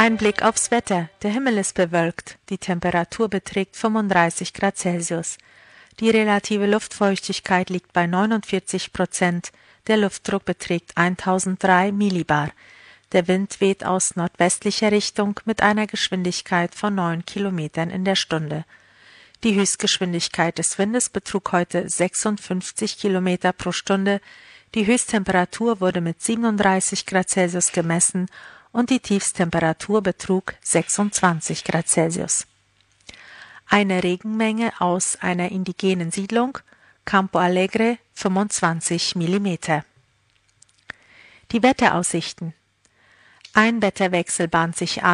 Ein Blick aufs Wetter. Der Himmel ist bewölkt. Die Temperatur beträgt 35 Grad Celsius. Die relative Luftfeuchtigkeit liegt bei 49%. Der Luftdruck beträgt 1003 Millibar. Der Wind weht aus nordwestlicher Richtung mit einer Geschwindigkeit von 9 Kilometern in der Stunde. Die Höchstgeschwindigkeit des Windes betrug heute 56 Kilometer pro Stunde. Die Höchsttemperatur wurde mit 37 Grad Celsius gemessen und die Tiefsttemperatur betrug 26 Grad Celsius. Eine Regenmenge aus einer indigenen Siedlung, Campo Alegre, 25 Millimeter. Die Wetteraussichten. Ein Wetterwechsel bahnt sich an.